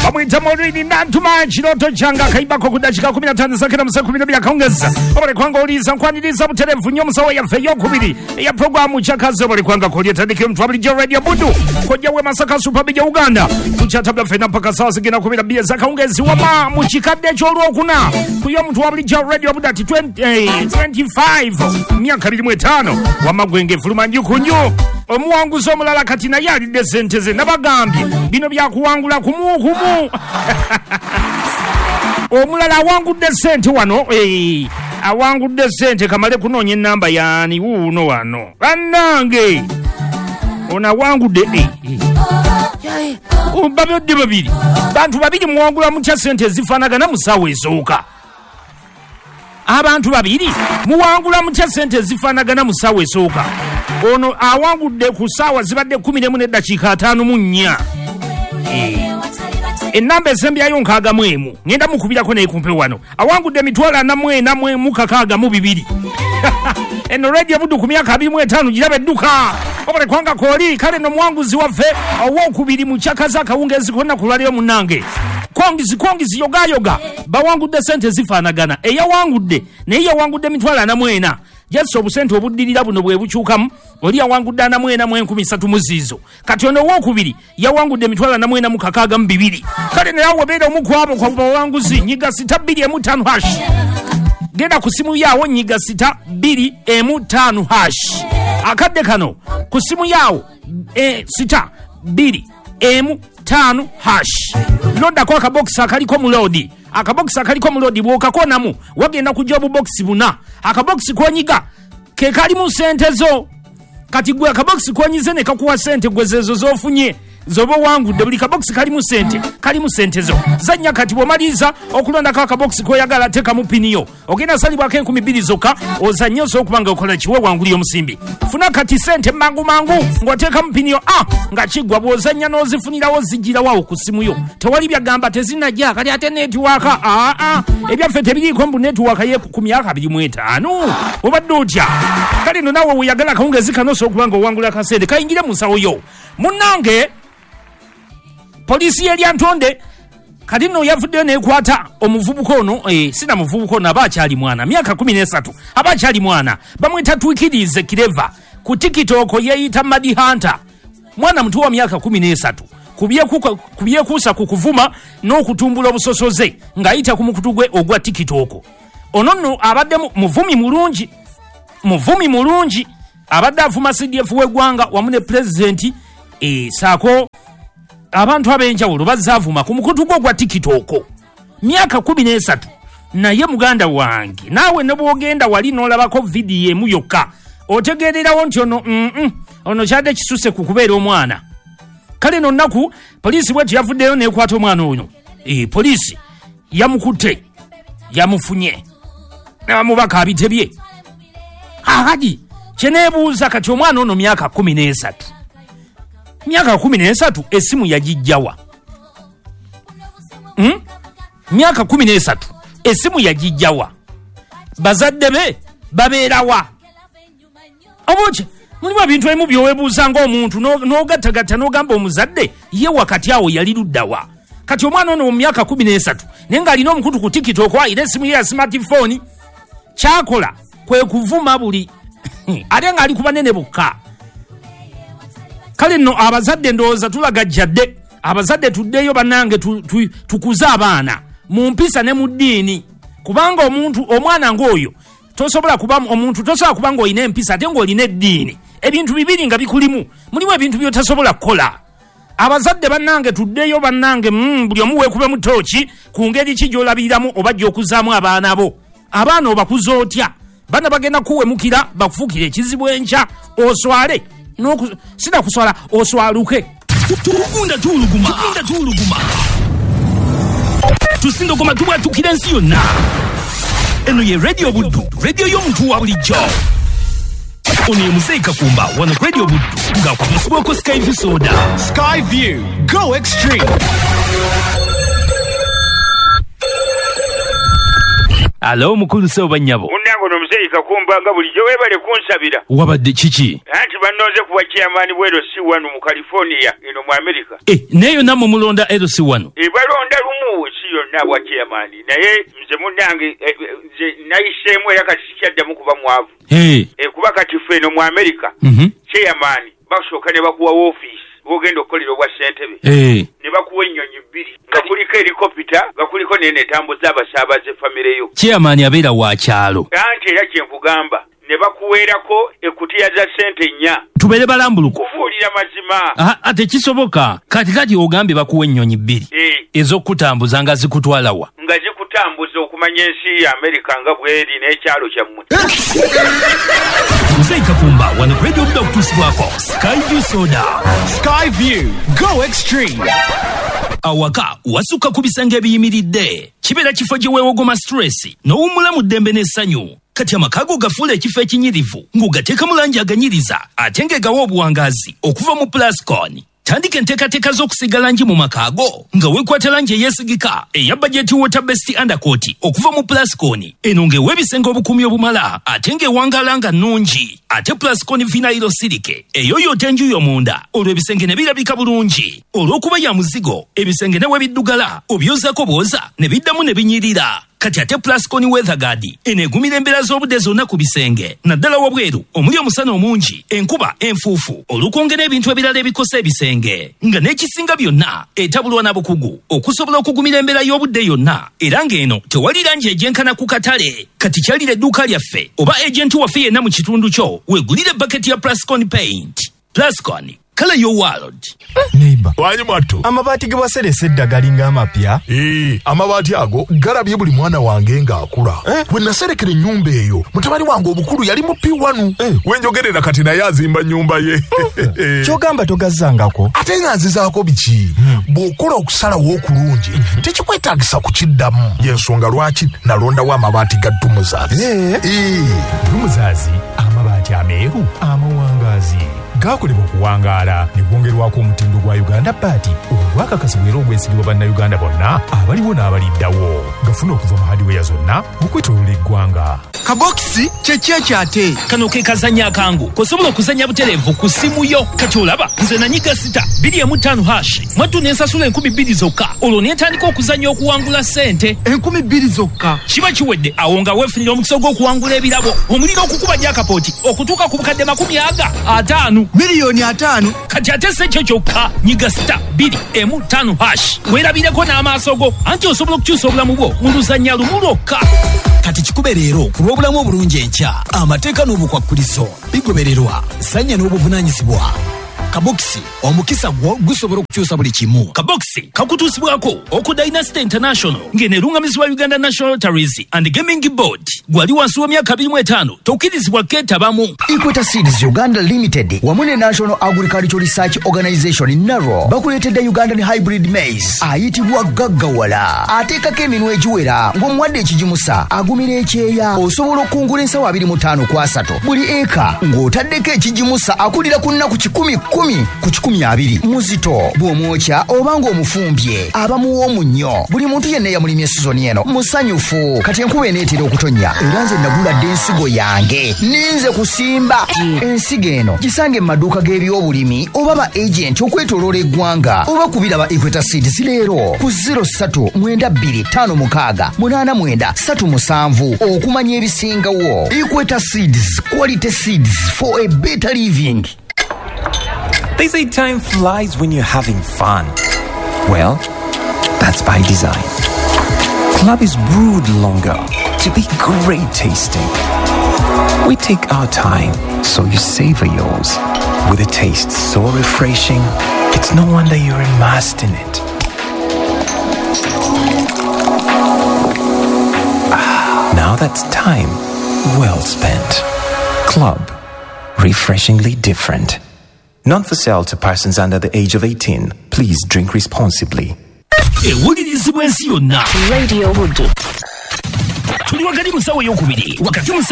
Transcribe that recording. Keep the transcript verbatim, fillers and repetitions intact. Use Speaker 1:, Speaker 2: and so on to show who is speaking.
Speaker 1: Amwita Morini Nantuma Chiroto Changa Kaibako kudachika kumi na tano sakira msa kumi na mbili akaongeza. Obale kwanga uliza mkwaniliza mterefu nyomusawa ya feyo kubili ya programu chakazi. Obale kwanga kulia tandiki mtuwabili jo radio budu koja we masaka supabija Uganda kuchatabla fena mpaka sawa sigina kumi na mbili zakaongezi wama mchikade choro kuna kuyo mtuwabili jo radio budu ati twenty-five miaka bili mwetano wama gwenge fuluma njukunju omuwangu somulala katina yali desenteze nabagambi bino bya kuwangula kumu kumu omulala wangu desente wano eh awangu desente kamale kunonye namba yani uno wano banange ona wangu de eh umbabe de babiri bantu babiri muwangula mu sente zifanaga na musawe ezoka abantu babiri muwangula mu sente zifanaga na musawe ezoka ono awangudde ku sawa zibadde kumi n'emu n'eddakiika ataano mu nnya ennamba ezembyayo nkaaga mu emu ngenda mukubirako naye kumpe wano awangudde emitwalo ana mu ena mu emu kakaaga mu bibiri eno radio buddu ku myaka abiri mu etaano giraba edduka obale kwanga kooli kale no muwanguzi waffe owookubiri mu kyakaza akawungeezi konna ku lwaliro munnange kongizi kongizi yogayoga bawangudde sente zifaanagana eyawangudde naye yawangudde emitwalo ana mu ena Jesu obusente obuddirira buno bwe bukyukamu oli yawangudde ana mu ena mu enkumi ssatu mu ziizo kati ono owookubiri yawangudde emitwalo ana mu ena mu kakaaga mu bibiri kale naye awebeera omukwabo kwa bawanguzi nyiga sita bbiri emu ttaano hash genda ku simu yaawo nyiga sita bbiri emu ttaano hash akadde kano ku simu yaawo e, sita bbiri emu ttaano hash lodako akabokisi akaliko mulodi akabokisi akaliko mulodi bwokakonamu wagenda ku jobu box buna akabokisi konyiga ke kali mu sente zo kati gwe akabokisi konyize ne kakuwa sente gwezezo zofunye zobo wangu de buli kabokisi kali mu sente kali mu sente zo zanya kati bomaliza okulonda ka kabokisi ko yagala teka mu piniyo ogenda salibwa ke nkumi bbiri zoka ozanyo zo kubanga okola kiwe wanguli omusimbi funa kati sente mangu mangu ngoteka mu piniyo ah ngachigwa bozanya nozifunira wozigira wawo ku simu yo tewali byagamba tezinajja kali ate network ah ah ebyaffe tebiri ko mbu network ye ku myaka abiri mu etaano obadde otya kali no nawe uyagala kaungezi kanoso okubanga owangula kasente kayingire mu sawo yo munnange polisi yali antonde kati no yavudde nekwata omuvubuka ono eh sina muvubuka ono abakyali mwana myaka kumi n'esatu abakyali mwana bamwita Twikirize Kireva ku TikTok yeyita Madi Hunter mwana mtu wa myaka kumi n'esatu kubye kuka kubye kusa kukuvuma n'okutumbula obusosoze ngayita ku mukutugwe ogwa TikTok ono no abadde muvumi mulungi muvumi mulungi abadde avuma C D F wegwanga wamune president eh sako abantu abenjawulo bazavuma ku mukutu gwa TikTok myaka kumi n'esatu naye muganda wange nawe ne bwogenda wali nolabako video emu yokka otegererawo nti ono mm -mm, ono kyadde kisuse ku kubeera omwana kale no nnaku polisi bwetyo yavuddeyo nekwata omwana ono e, polisi yamukutte yamufunye namubaka abitebye ahadi kyeneebuuza kati omwana ono myaka kumi n'esatu myaka kumi n'esatu esimu yagijjawa hmm? myaka kumi n'esatu esimu yagijjawa bazadde be babeerawa oboche mulimu ebintu ebimu byoweebuuza ng'omuntu n'ogattagatta n'ogamba omuzadde ye wakati awo yali luddawa kati omwana ono mu myaka kumi n'esatu naye ng'alina omukutu ku TikTok ayina esimu ye ya smartphone kyakola kwe kuvuma buli ate ng'ali ku banene bokka kale no abazadde ndowooza tulagajjadde abazadde tuddeyo bannange tu, tu, tukuze abaana mu mpisa ne mu ddiini kubanga omuntu omwana ng'oyo tosobola kuba omuntu tosobola kuba ng'olina empisa ate ng'olina eddiini ebintu bibiri nga bikulimu mulimu ebintu byotasobola kukola abazadde bannange tuddeyo bannange mm, buli omu weekube mu tooki ku ngeri ki gy'olabiriramu oba gy'okuzaamu abaana bo abaana obakuza otya bana bagenda kuwemukira bakufuukira ekizibu enkya oswale noku sina kuswala oswaluke
Speaker 2: tukunda tuluguma tukunda tuluguma tusindo koma tubwa tukira nsi yonna eno ye radio buddu radio y'omuntu wa bulijjo ono ye Muzeyi Kakumba wano radio buddu nga kumusibwako Skyview soda
Speaker 3: Skyview go extreme.
Speaker 2: Alo mukulu se obanyabo
Speaker 1: undango
Speaker 4: ono Mzee Kakumba nga bulijjo weebale kunsabira.
Speaker 2: Wabadde kiki?
Speaker 4: Anti bannooze kuba chairman wa L C one mu California eno mu America.
Speaker 2: Eh, neyo namwe mulonda L C one.
Speaker 4: E balonda lumu si yonna wa chairman. Naye nze munnange nze nayiseemu era kati sikyaddamu kuba mwavu.
Speaker 2: Eh.
Speaker 4: E kuba kati ffe eno mu America.
Speaker 2: Mhm.
Speaker 4: Chairman basooka ne bakuwa office. Bogenda okukolera obwa ssentebe.
Speaker 2: Eh.
Speaker 4: Ne bakuwa ennyonyi bbiri. Nga kuliko helikopita, nga kuliko n'eno etambuza abasaabaze famire yo.
Speaker 2: Chairman abeera wa kyalo.
Speaker 4: Anti era kye nkugamba. Ne bakuweerako ekkutiya za ssente nnya.
Speaker 2: Tubeere balambuluku.
Speaker 4: Kufuulira mazima.
Speaker 2: Ah, ate kisoboka. Kati kati ogambye bakuwa ennyonyi bbiri.
Speaker 4: Eh.
Speaker 2: Ez'okutambuza nga zikutwala wa?
Speaker 4: Nga zikutambuza okumanya ensi ya Amerika nga bweri n'ekyalo kyammwe.
Speaker 2: Mzee Kakumba wano Radio Budakutusibwako Skyview Soda.
Speaker 3: Skyview, go extreme.
Speaker 2: Awaka wasuka ku bisenge ebiyimiridde kibeera kifo gye weewogoma stress n'owummula mu ddembe n'essanyu. Kati amakago gafuula ekifo ekinyirivu ng'ogateeka mu langi aganyiriza ate ng'egawa obuwangazi okuva mu Plascon. Tandika enteekateeka z'okusiga langi mu makaago nga weekwata langi eyeesigika eya budget water best undercoat okuva mu Plascon. Eno ng'ewa ebisenge obukuumi obumala ate ng'ewangaala nga nnungi. Ate Plascon vinyl silike eyoyoota enju y'omunda olwo ebisenge ne birabika bulungi. Olw'okuba ya muzigo ebisenge ne we biddugala obyozaako bwoza ne biddamu ne binyirira. Kati ate Plascon weatherguard eneegumira embeera z'obudde zonna ku bisenge naddala wabweru omuli omusana omungi enkuba enfuufu olw'okwongera ebintu ebirala ebikosa ebisenge nga n'ekisinga byonna etabulwa na bukugu okusobola okugumira embeera y'obudde yonna era ng'eno tewali langi egyenkana ku katale. Kati kyalira edduuka lyaffe oba ejenti waffe yenna mu kitundu kyo weegulire baketi ya Plascon paint. Plascon, color your world.
Speaker 5: Neighbor
Speaker 6: wanyi mwattu
Speaker 5: amabaati ge waseresa eddaga linga amapya.
Speaker 6: ee amabaati ago galabye buli mwana wange ng'akula eh? Bwe naserekera ennyumba eyo mutabani wange obukulu yali mu P one eh? Wenjogerera kati naye azimba nnyumba ye
Speaker 5: kyogamba togazzangako
Speaker 6: ate nga nzizaako biki hmm. Bw'okola okusalawo okulungi hmm. Tekikwetaagisa kukiddamu y'ensonga lwaki nalondawo amabaati ga Dumuzaazi.
Speaker 5: ee
Speaker 6: ee
Speaker 5: Dumuzaazi amabaati ameeru amawangaazi gakolebwa okuwangaala ne gwongerwako omutindo gwa Uganda Party ogwakakasibwa era ogwesigibwa bannayuganda bonna abaliwo n'abaliddawo gafuna okuva mu hardware zonna okwetooloola eggwanga.
Speaker 3: Kabokisi kyeki ekyate
Speaker 2: kano ke kazanya akangu kosobola okuzanya butereevu ku simu yo. Kati olaba nze nanyiga sita bbiri emu ttaano hash mwattu n'ensasula enkumi bbiri zokka olwo n'etandika okuzanya okuwangula ssente
Speaker 3: enkumi bbiri zokka.
Speaker 2: kiba kiwedde awo nga weefunira omukisa gw'okuwangula ebirabo omuliro okukuba jakapooti okutuuka ku bukadde makumi aga ataano
Speaker 3: miliyoni ataano.
Speaker 2: Kati ate si ekyo kyokka nyiga sita bbiri emu ttaano hash weerabireko n'amaaso go anti osobola okukyusa obulamu bwo mu luzannya lumu lwokka.
Speaker 7: Kati kikube leero ku lw'obulamu obulungi enkya amateeka n'obukwakkulizo bigobererwa ssanya n'obuvunaanyizibwa. Kabokisi omukisa gwo gusobola okukyusa buli kimu.
Speaker 2: Kabokisi kakutuusibwako oku Dynasty International ng'eneerungamizibwa Uganda National Lotteries and Gaming Board. Gwali wansi w'emyaka abiri mu etaano tokkirizibwa keetabamu.
Speaker 8: Equator Seeds Uganda Limited wamu ne National Agricultural Research Organization N A R O bakuleetedde Ugandan Hybrid Maize ayitibwa gaggawala. Ateekako eminwe egiwera ng'omuwadde ekigimusa agumira ekyeya osobola okungula ensawo abiri mu ttaano ku asatu buli eka ng'otaddeko ekigimusa akulira ku nnaku kikumi kumi ku kikumi abiri muzito bw'omwokya oba ng'omufumbye abamuwoomu nnyo. Buli muntu yenna eyamulimye sizoni eno musanyufu. Kati enkuba eneetera okutonnya era nze naguladde ensigo yange ninze kusimba. Ensigo eno gisange mu maduuka g'ebyobulimi oba ba agenti okwetooloola eggwanga oba kubira ba Equator Seeds leero ku zero ssatu mwenda bbiri ttaano mukaaga munaana mwenda ssatu musanvu okumanya ebisingawo. Equator Seeds, quality seeds for a better living.
Speaker 9: They say time flies when you're having fun. Well, that's by design. Club is brewed longer to be great tasting. We take our time, so you savor yours. With a taste so refreshing, it's no wonder you're immersed in it. Ah, now that's time well spent. Club, refreshingly different. Not for sale to persons under the age of eighteen. Please drink responsibly.
Speaker 2: Ewulirizibwa ensi yonna.
Speaker 10: Radio Budu.
Speaker 2: Tuli wakati musawo y'okubiri wakati